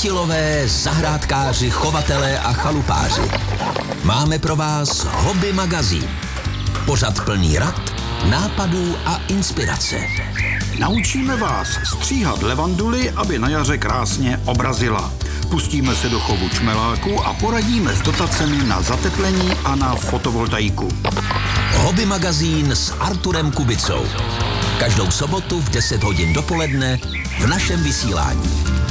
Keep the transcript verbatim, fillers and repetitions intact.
Chytilové, zahrádkáři, chovatelé a chalupáři. Máme pro vás Hobby magazín. Pořad plný rad, nápadů a inspirace. Naučíme vás stříhat levanduly, aby na jaře krásně obrazila. Pustíme se do chovu čmeláku a poradíme s dotacemi na zateplení a na fotovoltaiku. Hobby magazín s Arturem Kubicou. Každou sobotu v deset hodin dopoledne v našem vysílání.